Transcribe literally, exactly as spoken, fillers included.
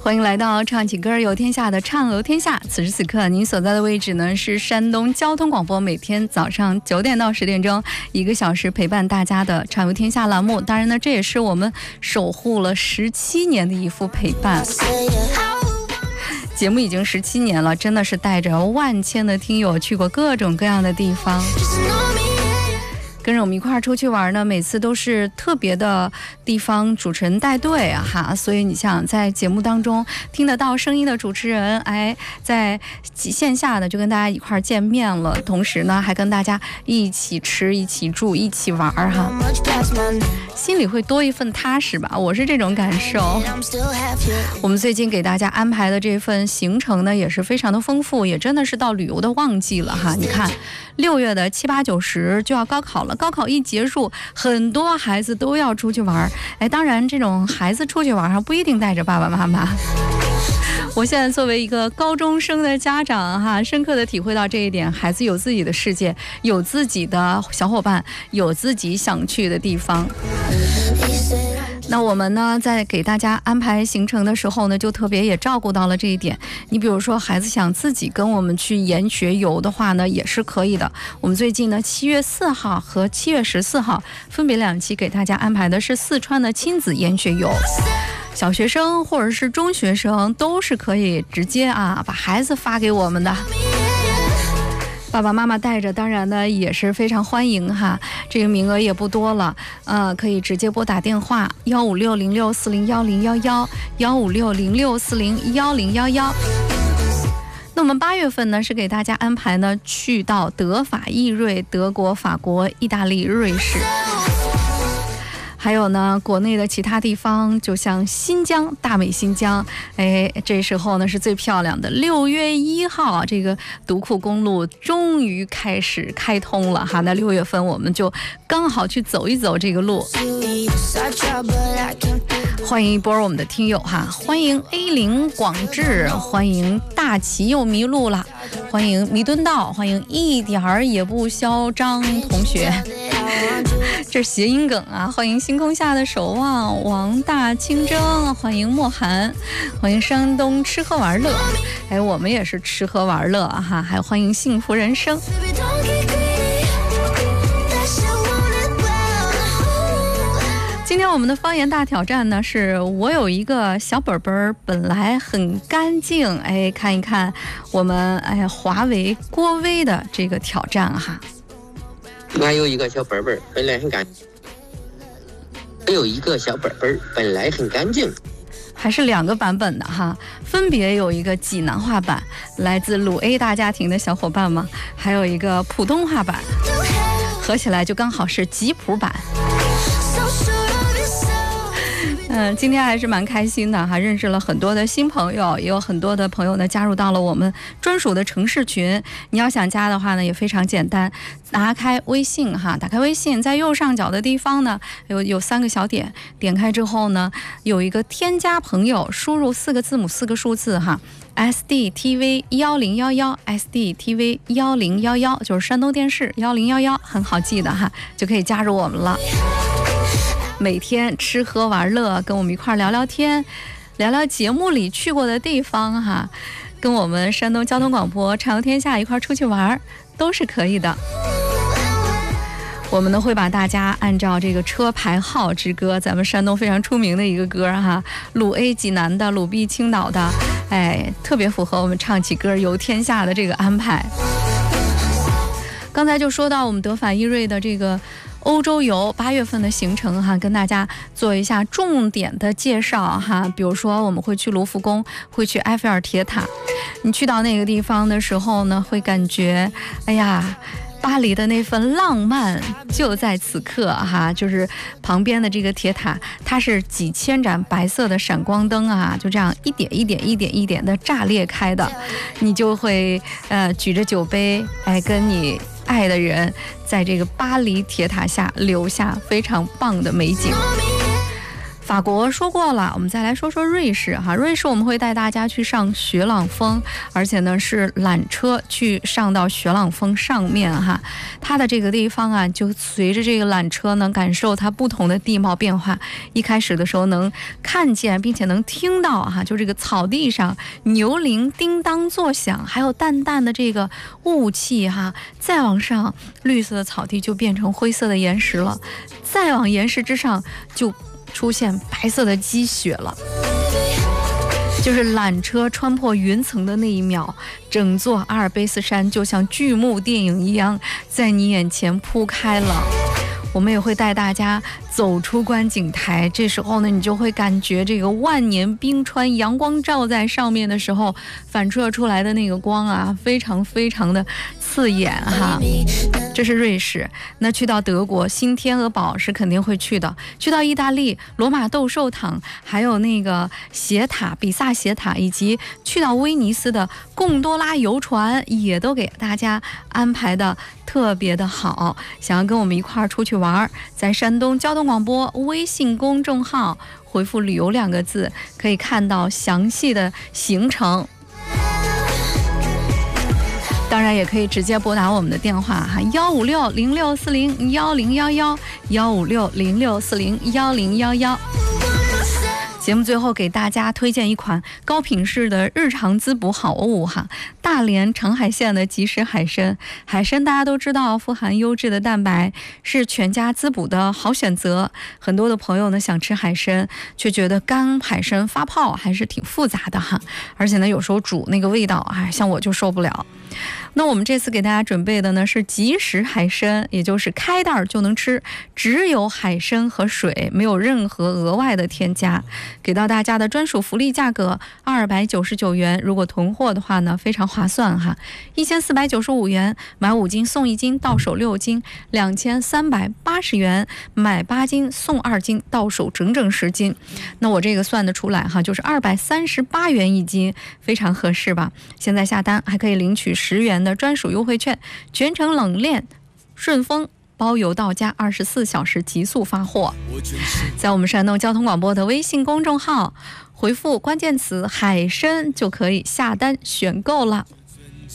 欢迎来到唱起歌游天下的畅游天下。此时此刻您所在的位置呢是山东交通广播，每天早上九点到十点钟一个小时陪伴大家的畅游天下栏目。当然呢，这也是我们守护了十七年的一副陪伴。节目已经十七年了，真的是带着万千的听友去过各种各样的地方，跟着我们一块儿出去玩呢，每次都是特别的地方，主持人带队啊哈，所以你想在节目当中听得到声音的主持人，哎，在线下的就跟大家一块儿见面了，同时呢还跟大家一起吃、一起住、一起玩哈，心里会多一份踏实吧，我是这种感受。我们最近给大家安排的这份行程呢，也是非常的丰富，也真的是到旅游的旺季了哈。你看，六月的七八九十就要高考了。高考一结束，很多孩子都要出去玩。哎，当然这种孩子出去玩还不一定带着爸爸妈妈。我现在作为一个高中生的家长哈，深刻的体会到这一点，孩子有自己的世界，有自己的小伙伴，有自己想去的地方。那我们呢，在给大家安排行程的时候呢，就特别也照顾到了这一点。你比如说，孩子想自己跟我们去研学游的话呢，也是可以的。我们最近呢，七月四号和七月十四号分别两期给大家安排的是四川的亲子研学游。小学生或者是中学生都是可以直接啊把孩子发给我们的。爸爸妈妈带着，当然呢也是非常欢迎哈，这个名额也不多了，呃，可以直接拨打电话幺五六零六四零幺零幺幺幺五六零六四零幺零幺幺。那我们八月份呢是给大家安排呢去到德法意瑞，德国、法国、意大利、瑞士。还有呢，国内的其他地方，就像新疆、大美新疆，哎，这时候呢是最漂亮的。六月一号，这个独库公路终于开始开通了哈。那六月份我们就刚好去走一走这个路。欢迎一波我们的听友哈，欢迎 A 零广智，欢迎大齐又迷路了，欢迎弥敦道，欢迎一点儿也不嚣张同学。这是谐音梗啊！欢迎星空下的守望，王大清蒸，欢迎莫寒，欢迎山东吃喝玩乐。哎，我们也是吃喝玩乐哈，还欢迎幸福人生。今天我们的方言大挑战呢，是我有一个小本本，本来很干净。哎，看一看我们哎华为郭威的这个挑战哈。 我有一个小本本，本来很干净。我有一个小本本，本来很干净。 还是两个版本的哈，分别有一个济南话版，来自鲁 A 大家庭的小伙伴们，还有一个普通话版，合起来就刚好是吉普版。嗯，今天还是蛮开心的哈，认识了很多的新朋友，也有很多的朋友呢加入到了我们专属的城市群。你要想加的话呢，也非常简单，打开微信哈，打开微信，在右上角的地方呢有有三个小点，点开之后呢有一个添加朋友，输入四个字母四个数字哈。S D T V 一零一一 S D T V 一零一一就是山东电视一零一一，很好记的哈，就可以加入我们了。每天吃喝玩乐，跟我们一块聊聊天，聊聊节目里去过的地方哈，跟我们山东交通广播畅游天下一块出去玩都是可以的。我们呢会把大家按照这个车牌号之歌，咱们山东非常出名的一个歌哈，鲁 A 济南的，鲁 B 青岛的，哎，特别符合我们唱起歌游天下的这个安排。刚才就说到我们德法意瑞的这个欧洲游八月份的行程哈，跟大家做一下重点的介绍哈。比如说我们会去卢浮宫，会去埃菲尔铁塔。你去到那个地方的时候呢，会感觉哎呀，巴黎的那份浪漫就在此刻哈，就是旁边的这个铁塔，它是几千盏白色的闪光灯啊，就这样一点一点一点一点的炸裂开的，你就会呃举着酒杯，哎，跟你爱的人在这个巴黎铁塔下留下非常棒的美景。 法国说过了，我们再来说说瑞士哈。瑞士我们会带大家去上雪朗峰，而且呢是缆车去上到雪朗峰上面哈。它的这个地方啊，就随着这个缆车呢，感受它不同的地貌变化。一开始的时候能看见并且能听到哈，就这个草地上牛铃叮当作响，还有淡淡的这个雾气哈。再往上，绿色的草地就变成灰色的岩石了，再往岩石之上就出现白色的积雪了。就是缆车穿破云层的那一秒，整座阿尔卑斯山就像剧目电影一样在你眼前铺开了。我们也会带大家走出观景台，这时候呢，你就会感觉这个万年冰川阳光照在上面的时候，反射出来的那个光啊，非常非常的刺眼哈。这是瑞士。那去到德国，新天鹅堡是肯定会去的。去到意大利，罗马斗兽场，还有那个斜塔比萨斜塔，以及去到威尼斯的贡多拉游船，也都给大家安排的特别的好。想要跟我们一块儿出去玩，在山东交通广播微信公众号回复旅游两个字，可以看到详细的行程。当然也可以直接拨打我们的电话哈，幺五六零六四零幺零幺幺，幺五六零六四零幺零幺幺。节目最后给大家推荐一款高品质的日常滋补好物哈，大连长海县的即食海参。海参大家都知道富含优质的蛋白，是全家滋补的好选择。很多的朋友呢想吃海参，却觉得干海参发泡还是挺复杂的哈，而且呢有时候煮那个味道啊，像我就受不了。那我们这次给大家准备的呢是即食海参，也就是开袋就能吃，只有海参和水，没有任何额外的添加。给到大家的专属福利价格二百九十九元，如果囤货的话呢非常划算哈，一千四百九十五元买五斤送一斤，到手六斤，两千三百八十元买八斤送二斤，到手整整十斤。那我这个算得出来哈，就是二百三十八元一斤，非常合适吧？现在下单还可以领取十元的专属优惠券，全程冷链顺丰包邮到家，二十四小时极速发货。在我们山东交通广播的微信公众号回复关键词海参就可以下单选购了。